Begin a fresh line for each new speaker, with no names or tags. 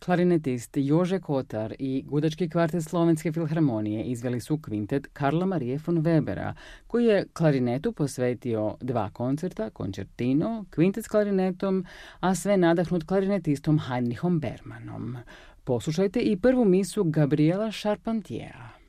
Klarinetist Jože Kotar i gudački kvartet Slovenske filharmonije izveli su kvintet Karla Marije von Webera, koji je klarinetu posvetio 2 koncerta, koncertino, kvintet s klarinetom, a sve nadahnut klarinetistom Heinrichom Bermanom. Poslušajte i prvu misu Gabriela Charpentiera.